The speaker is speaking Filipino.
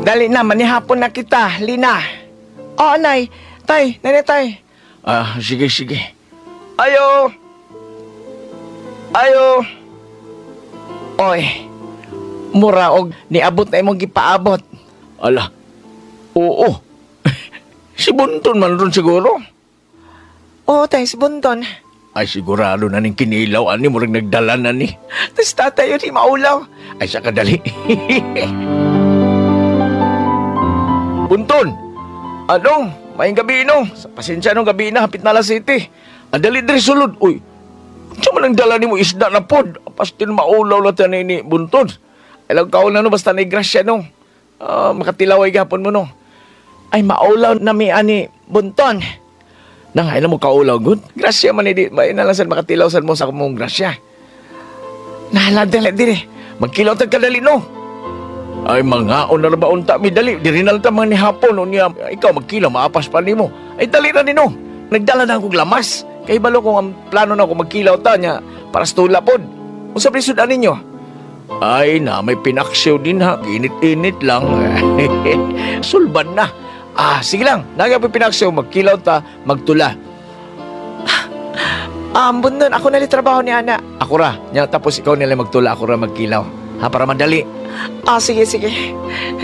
Dali na, manihapon na kita, Lina. Oo, nay. Tay, nanay, tay. Sige, sige. Ayo. Ayo. Oy, muraog, niabot na imong gipaabot. Ala, oo. Si Bunton man ron siguro. Oo, tay, si Bunton. Ay, sigurado na ning kinilaw, ani mo rin nagdala na ni. Tapos tatay yun, di maulaw. Ay, sa kadali. Bunton! Anong? Maing gabi no. Sa pasensya nung gabi na, hapit na alas 7. Adali diri sulod. Uy, siya man ang dala ni mo isda na pod. Pastin maulaw lang tayo ni Bunton. Alam ka na no, basta na grasya no. Makatilaway gapon mo no. Ay, maulaw na mi ani Bunton. Nang, ay na mo kaulaw, good? Grasya man di, may nalasan makatilaw sa mo sa mong grasya. Nahaladala dire. Magkilaw tag kadali no. Ay, mga na ba unta mi dali. Diri na lang ta mga ni hapon. O niya, ikaw magkilaw, maapas pa ni mo. Ay, dali na nino. Nagdala na akong lamas. Kay balo kung ang plano na ako magkilaw ta niya para sa tula pod. Kung sa prisudan ninyo. Ay, na may pinaksyaw din ha. Init-init lang. Sulban na. Sige lang. Nagapin pinaksyaw, magkilaw ta, magtula. Bunton, ako na trabaho ni Ana. Ako ra. Nya, tapos ikaw nila magtula, ako ra magkilaw. Ha, para madali. Sige, sige.